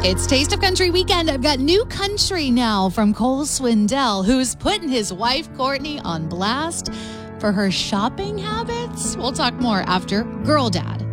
It's Taste of Country weekend. I've got new country now from Cole Swindell, who's putting his wife, Courtney, on blast for her shopping habits. We'll talk more after Girl Dad.